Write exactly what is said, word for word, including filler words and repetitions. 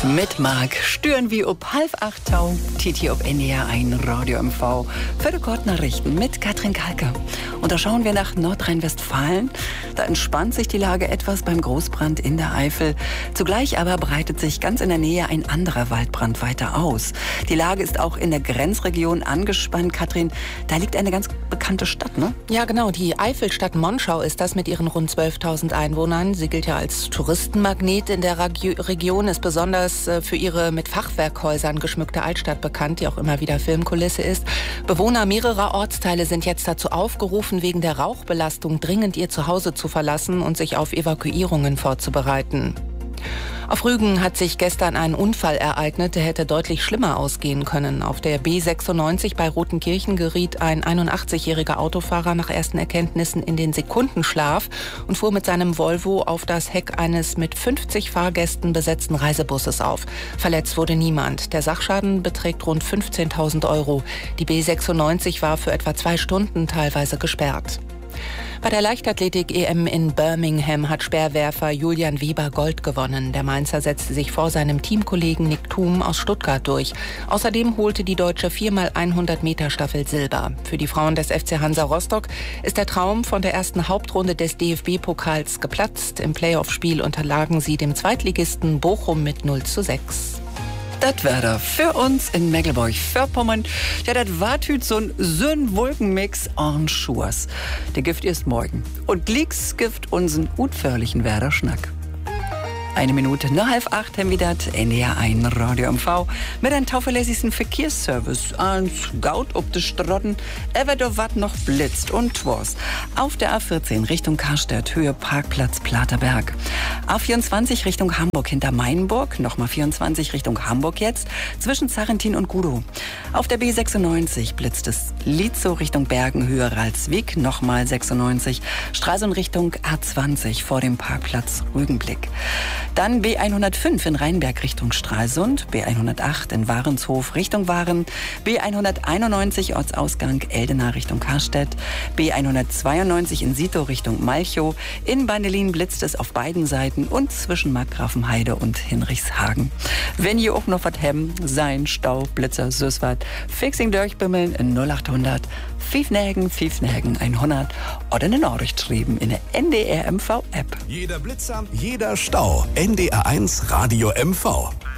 Mit Marc stören wir ob halb acht Tau, Titi ob N D R eins Radio M V, für die Nachrichten mit Katrin Kalker. Und da schauen wir nach Nordrhein-Westfalen. Da entspannt sich die Lage etwas beim Großbrand in der Eifel. Zugleich aber breitet sich ganz in der Nähe ein anderer Waldbrand weiter aus. Die Lage ist auch in der Grenzregion angespannt. Katrin, da liegt eine ganz bekannte Stadt, ne? Ja, genau. Die Eifelstadt Monschau ist das mit ihren rund zwölftausend Einwohnern. Sie gilt ja als Touristenmagnet in der Regi- Region, ist besonders äh, für ihre mit Fachwerkhäusern geschmückte Altstadt bekannt, die auch immer wieder Filmkulisse ist. Bewohner mehrerer Ortsteile sind jetzt dazu aufgerufen, wegen der Rauchbelastung dringend ihr Zuhause zu verlassen und sich auf Evakuierungen vorzubereiten. Auf Rügen hat sich gestern ein Unfall ereignet, der hätte deutlich schlimmer ausgehen können. Auf der B sechsundneunzig bei Rotenkirchen geriet ein einundachtzigjähriger Autofahrer nach ersten Erkenntnissen in den Sekundenschlaf und fuhr mit seinem Volvo auf das Heck eines mit fünfzig Fahrgästen besetzten Reisebusses auf. Verletzt wurde niemand. Der Sachschaden beträgt rund fünfzehntausend Euro. Die B sechsundneunzig war für etwa zwei Stunden teilweise gesperrt. Bei der Leichtathletik-E M in Birmingham hat Speerwerfer Julian Weber Gold gewonnen. Der Mainzer setzte sich vor seinem Teamkollegen Nick Thum aus Stuttgart durch. Außerdem holte die deutsche vier mal hundert Meter Staffel Silber. Für die Frauen des F C Hansa Rostock ist der Traum von der ersten Hauptrunde des D F B-Pokals geplatzt. Im Playoff-Spiel unterlagen sie dem Zweitligisten Bochum mit null zu sechs. Das wär da für uns in Mecklenburg-Vorpommern. Ja, das war tüt so ein Sön-Wolkenmix an Schurs. Der Gift ist morgen. Und Licks Gift unseren utförlichen Werder Schnack. Eine Minute nach halb acht haben wir das N D R eins Radio M V mit einem tauverlässigsten Verkehrsservice. Eins Gaut ob de Strotten, ever do wat noch blitzt und twors. Auf der A vierzehn Richtung Karstadt, Höhe Parkplatz Platerberg. A vierundzwanzig Richtung Hamburg hinter Mainburg, nochmal vierundzwanzig Richtung Hamburg jetzt, zwischen Zarrentin und Gudow. Auf der B sechsundneunzig blitzt es Lietzow Richtung Bergen, Höhe Ralswiek, nochmal sechsundneunzig. Stralsund Richtung A zwanzig vor dem Parkplatz Rügenblick. Dann B hundertfünf in Rheinberg Richtung Stralsund, B hundertacht in Warenshof Richtung Waren, B hunderteinundneunzig Ortsausgang Eldena Richtung Karstedt, B hundertzweiundneunzig in Sito Richtung Malchow, in Bandelin blitzt es auf beiden Seiten und zwischen Markgrafenheide und Hinrichshagen. Wenn ihr auch noch was haben, sein Stau, Blitzer, Süßwart, Fixing durchbimmeln in null achthundert, Pfiffnägen, Pfiffnägen hundert oder eine Nachricht schreiben in der N D R M V App. Jeder Blitzer, jeder Stau. N D R eins Radio M V.